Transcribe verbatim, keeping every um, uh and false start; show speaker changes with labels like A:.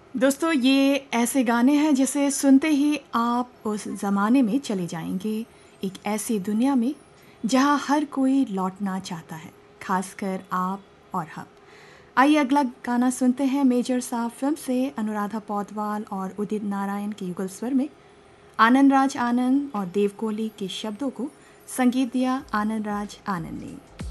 A: दोस्तों, ये ऐसे गाने हैं जिसे सुनते ही आप उस ज़माने में चले जाएंगे, एक ऐसी दुनिया में जहाँ हर कोई लौटना चाहता है, खासकर आप और हम। आइए अगला गाना सुनते हैं मेजर साहब फिल्म से, अनुराधा पौडवाल और उदित नारायण के युगल स्वर में। आनंद राज आनंद और देव कोहली के शब्दों को संगीत दिया आनंद राज आनंद ने।